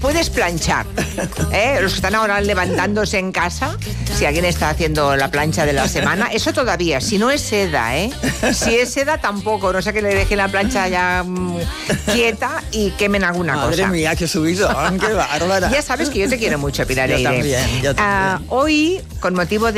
puedes planchar. Los que están ahora levantándose en casa, si alguien está haciendo la plancha de la semana, eso todavía, si no es seda, si es seda tampoco, no sé, que le dejen la plancha ya quieta y quemen alguna cosa. Madre mía, qué subidón, qué bárbara. Ya sabes que yo te quiero mucho, Pilar Eire. Yo también. Hoy, con motivo de